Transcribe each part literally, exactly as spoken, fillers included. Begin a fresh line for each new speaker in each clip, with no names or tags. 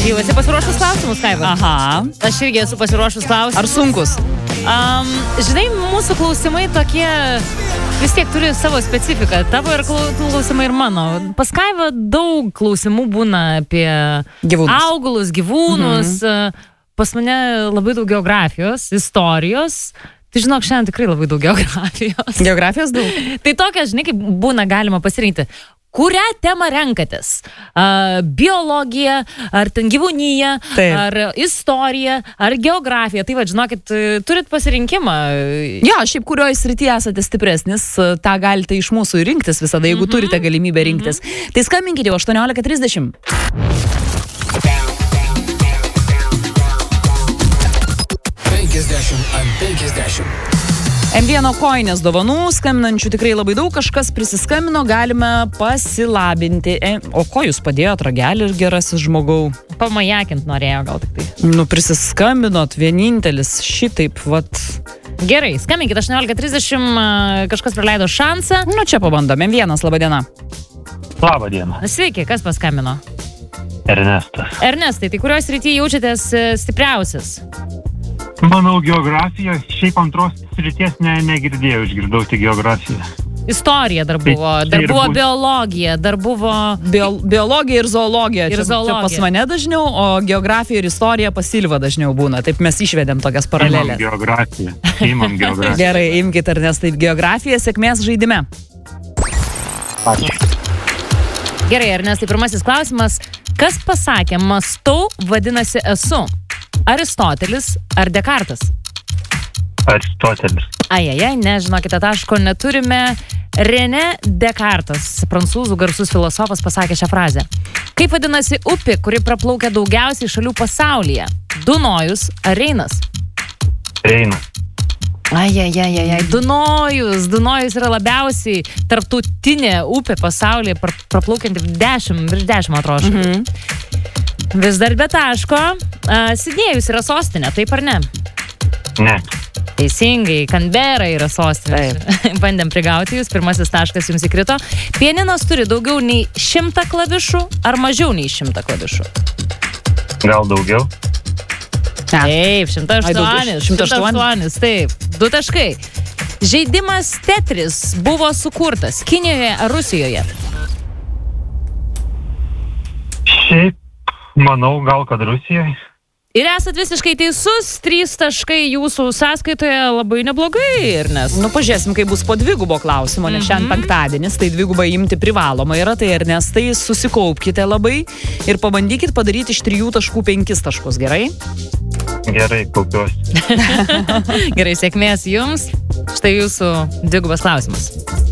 Jau esi pasiruošus klausimus, Kaiva?
Aha.
Aš irgi esu pasiruošus klausimus.
Ar sunkus?
Um, žinai, mūsų klausimai tokie vis tiek turi savo specifiką. Tavo ir klausimai ir mano. Pas Kaivą daug klausimų būna apie gyvūnus. Augalus, gyvūnus. Mhm. Pas mane labai daug geografijos, istorijos. Tai žinok, šiandien tikrai labai daug geografijos.
Geografijos daug?
Tai tokia, žinai, kaip būna galima pasirinkti. Kurią temą renkatės? Uh, biologija, ar ten gyvūnija, Taip. ar istorija, ar geografija? Tai va, žinokit, turit pasirinkimą.
Jo, šiaip kurioje srityje esate stipresnis, tą galite iš mūsų rinktis visada, jeigu mm-hmm. turite galimybę rinktis. Mm-hmm. Tai skambinkite jau aštuoniolika trisdešimt.
penkiasdešimt ant penkiasdešimt.
M vieno koinės dovanų, skambinančių tikrai labai daug, kažkas prisiskambino, galime pasilabinti. O ko jūs padėjot, ragelį ir gerasis žmogau?
Pamajakint norėjo gal tik tai.
Nu, prisiskambinot, vienintelis, šitaip, vat.
Gerai, skambinkit aštuoniolika trisdešimt, kažkas praleido šansą.
Nu, čia pabandom, M vienas, laba diena.
Labą dieną.
Sveiki, kas paskambino?
Ernestas.
Ernestai, tai kurios srityje jaučiatės stipriausias?
Manau, geografija, šiaip antros srities ne, negirdėjau, išgirdau tik geografiją.
Istorija dar buvo,
tai,
dar
tai
buvo
bus...
biologija, dar buvo...
Bio, biologija ir zoologija.
Ir
čia,
zoologija.
Čia pas mane dažniau, o geografija ir istorija pas Silvą dažniau būna. Taip mes išvedėm tokias paralelės.
Imam geografiją. Imam geografiją.
Gerai, imkite, Ernestai, geografiją, sėkmės žaidime.
Ačiū.
Gerai, Ernestai, pirmasis klausimas. Kas pasakė, mąstau, vadinasi esu? Aristotelis ar Dekartas?
Aristotelis.
Ajajai, ne, žinokite, taško neturime. René Dekartas, prancūzų garsus filosofas, pasakė šią frazę. Kaip vadinasi upė, kuri praplaukia daugiausiai šalių pasaulyje? Dunojus ar Reinas?
Reinas.
Ajajajajai, Dunojus. Dunojus yra labiausiai tarptautinė upė pasaulyje, praplaukianti dešimt, virš dešimt atrodo. Mhm. Vis dar be taško. Sidnėjus yra sostinė, taip ar ne?
Ne.
Teisingai, Kanbera yra sostinė. Bandėm prigauti jūs, pirmasis taškas jums įkrito. Pianinas turi daugiau nei šimtą klavišų ar mažiau nei šimtą klavišų?
Gal daugiau?
Taip, šimtas aštuonis. šimtas aštuonis, taip. Du taškai. Žaidimas Tetris buvo sukurtas Kinijoje ar Rusijoje?
Šiaip, manau, gal kad Rusijoje.
Ir esat visiškai teisus, trys taškai jūsų sąskaitoje, labai neblogai, Ernest.
Nu, pažiūrėsim, kai bus po dvigubo klausimo, nes šiandien penktadienis, tai dvigubai imti privaloma yra, tai Ernestai, susikaupkite labai ir pabandykit padaryti iš trijų taškų penkis taškus, gerai?
Gerai, kaupiuosi.
Gerai, sėkmės jums. Štai jūsų dvigubas klausimas.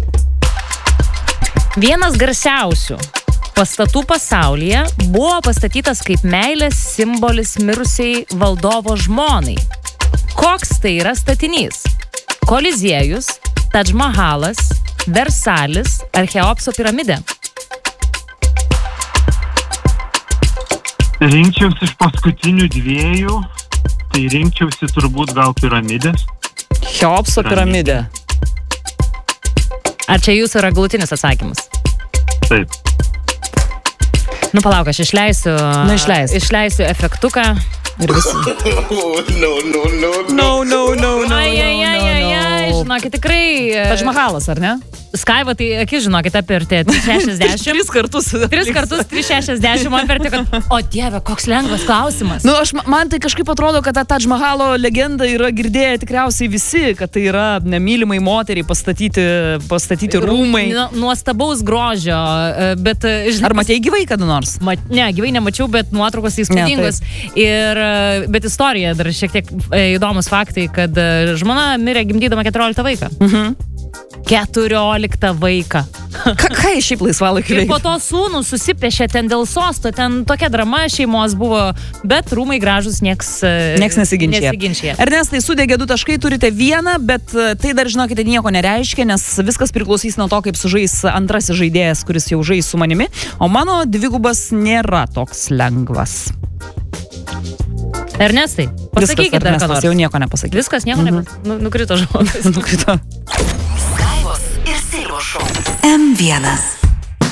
Vienas garsiausių pastatų pasaulyje buvo pastatytas kaip meilės simbolis mirusiai valdovo žmonai. Koks tai yra statinys? Koliziejus, Tadž Mahalas, Versalis ar Cheopso piramidė?
Rinkčiausi iš paskutinių dviejų, tai rinkčiausi turbūt gal piramidės.
Cheopso piramidė.
Ar čia jūsų yra galutinis atsakymas?
Taip.
Nu, palauk, aš išleisiu,
nu, išleis.
išleisiu efektuką ir visi.
No, no, no, no.
No, no, no, no,
ai, ai, ai, ai, ai, žinokit, tikrai.
Tadž Mahalas, ar ne?
Skaiva, tai akis, žinokit, apvertė trys šešiasdešimt.
Tris kartus.
Tris kartus trys šešiasdešimt apvertė, kad, o dieve, koks lengvas klausimas.
Nu, aš, man tai kažkaip atrodo, kad ta Tadž Mahalo legenda yra girdėję tikriausiai visi, kad tai yra nemylimai moteriai pastatyti, pastatyti rūmai.
Nu, nuostabaus grožio, bet... Žinai,
ar matėjai gyvai kada nors?
Mat, ne, gyvai nemačiau, bet nuotraukos įspūdingos. Ir, bet istorija, dar šiek tiek įdomus faktai, kad žmona mirė gimdydama keturioliktą vaiką.
Mhm.
keturioliktą vaiką.
Ka, ką iš šiaip laisvalaikiu
Ir
veikia?
po to sūnų susipešė ten dėl sosto, ten tokia drama šeimos buvo, bet rūmai gražus nieks,
nieks nesiginčia.
nesiginčia.
Ernestai, sudegė du taškai, turite vieną, bet tai dar, žinokite, nieko nereiškia, nes viskas priklausys nuo to, kaip sužais antrasis žaidėjas, kuris jau žais su manimi, o mano dvigubas nėra toks lengvas.
Ernestai, pasakykit
Viskas,
dar ką nors.
Jau nieko nepasakyti.
Viskas, nieko mhm. nepasakyti. Nu, nukrito žodis.
Nukrito.
Skaivos ir Silvos šou. M vienas.